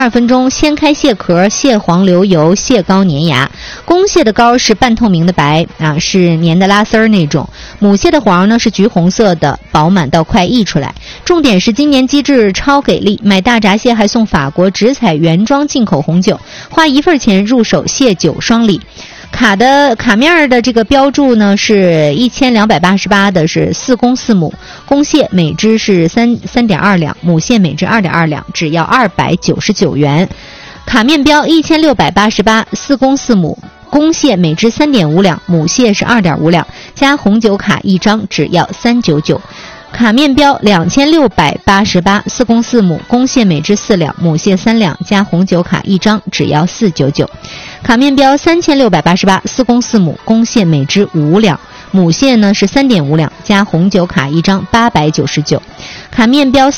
2分钟，掀开蟹壳，蟹黄流油，蟹膏粘牙。公蟹的膏是半透明的白啊，是粘的拉丝儿那种。母蟹的黄呢是橘红色的，饱满到快溢出来。重点是今年机制超给力，买大闸蟹还送法国直采原装进口红酒，花1份钱入手蟹酒双礼。卡面的这个标注呢是1288的，是4公4母，公蟹每只是3.2两，母蟹每只2.2两，只要299元。卡面标1688 4公4母，公蟹每只3.5两，母蟹是2.5两，加红酒卡1张只要399。卡面标2688 4公4母，公蟹每只4两，母蟹3两，加红酒卡1张只要499。卡面标3688 4公4母，公蟹每只5两，母蟹呢是3.5两，加红酒卡1张899。卡面标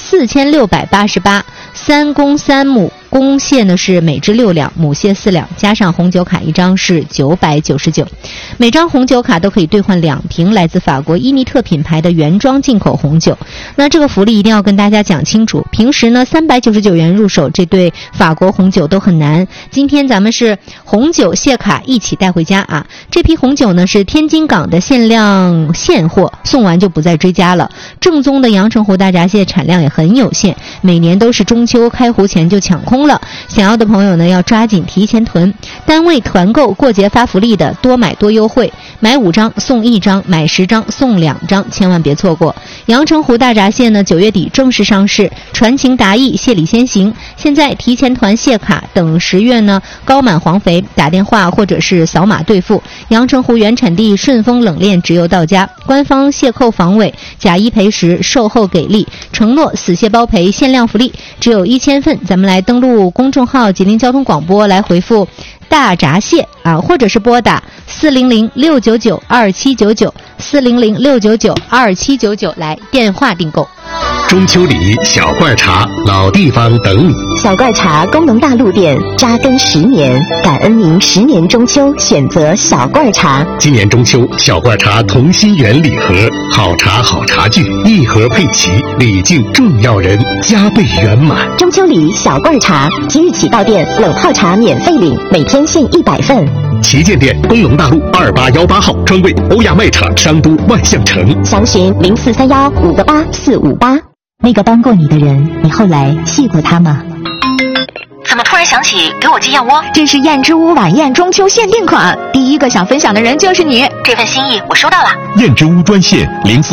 4688 3公3母，公蟹呢是每只6两，母蟹4两，加上红酒卡1张是999。每张红酒卡都可以兑换2瓶来自法国伊尼特品牌的原装进口红酒。那这个福利一定要跟大家讲清楚，平时呢399元入手这对法国红酒都很难，今天咱们是红酒蟹卡一起带回家啊！这批红酒呢是天津港的限量现货，送完就不再追加了。正宗的阳澄湖大闸蟹产量也很有限，每年都是中秋开湖前就抢空了，想要的朋友呢要抓紧提前囤。单位团购过节发福利的，多买多优惠，买5张送1张，买10张送2张，千万别错过。阳澄湖大闸蟹呢9月底正式上市，传情达意，蟹礼先行。现在提前团蟹卡，等10月呢高满黄肥，打电话或者是扫码兑付。阳澄湖原产地顺丰冷链直邮到家，官方蟹扣防伪，假一赔10，售后给力，承诺死蟹包赔，限量福利只有1000份。咱们来登录公众号吉林交通广播来回复大闸蟹啊，或者是拨打400-699-2799 400-699-2799来电话订购。 中秋礼小罐茶，老地方等你。 小罐茶功能大陆店扎根10年，感恩您10年中秋选择小罐茶。 今年中秋，小罐茶同心圆礼盒，好茶好茶具，一盒配齐，礼敬重要人，加倍圆满。 中秋礼小罐茶，即日起到店冷泡茶免费领，每天限100份。 旗舰店工农大路2818号，专柜欧亚卖场商都万象城。 详询0431-58458。那个帮过你的人，你后来记过他吗？ 怎么突然想起给我寄燕窝？ 这是燕之屋晚宴中秋限定款，第一个想分享的人就是你。 这份心意我收到了。 燕之屋专线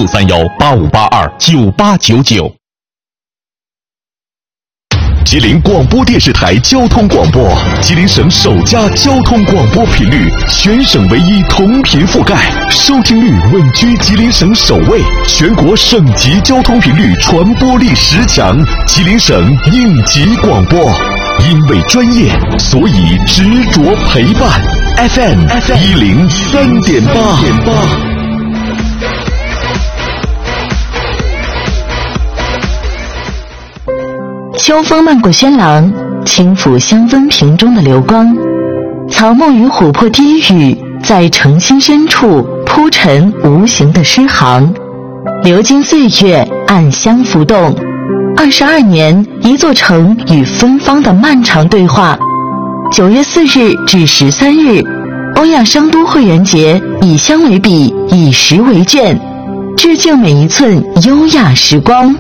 043185829899。吉林广播电视台交通广播，吉林省首家交通广播频率，全省唯一同频覆盖，收听率稳居吉林省首位，全国省级交通频率传播力10强，吉林省应急广播。因为专业，所以执着陪伴。FM 103.8。 秋风漫过轩廊，轻抚香氛瓶中的流光，草木与琥珀低语，在诚心深处铺陈无形的诗行，流金岁月，暗香浮动。22年，一座城与芬芳的漫长对话。9月4日至13日，欧亚商都会员节，以香为笔，以石为卷，致敬每一寸优雅时光。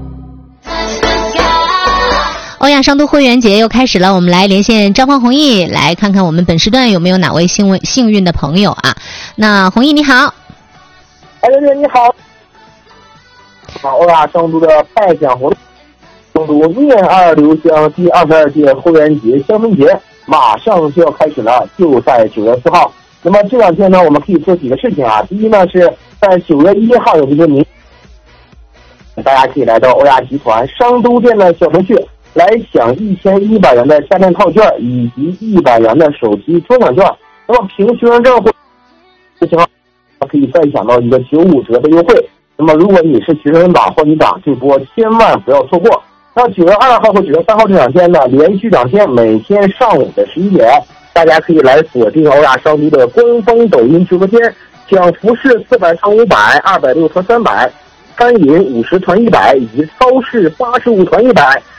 欧亚商都会员节又开始了，我们来连线张黄弘毅，来看看我们本时段有没有哪位幸运的朋友啊？那弘毅你好。 刘姐你好。欧亚商都的拜奖活动，成都面二留香第22届会员节香氛节马上就要开始了，就在9月4号。那么这2天呢，我们可以做几个事情啊。第一呢，是在9月1号有一个大家可以来到欧亚集团商都店的小程序，来享1100元的家电套券以及100元的手机抽奖券。那么凭学生证或情况可以再享到一个95折的优惠。那么如果你是学生党或女党，这波千万不要错过。那9月2号和9月3号这2天呢，连续2天，每天上午的11点，大家可以来锁定欧亚商都的官方抖音直播间，享服饰400团500，260团300，餐饮50团100，以及超市85团100。